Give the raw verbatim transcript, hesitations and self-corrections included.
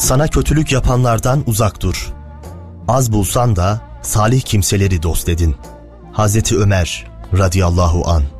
Sana kötülük yapanlardan uzak dur. Az bulsan da salih kimseleri dost edin. Hazreti Ömer radıyallahu anh.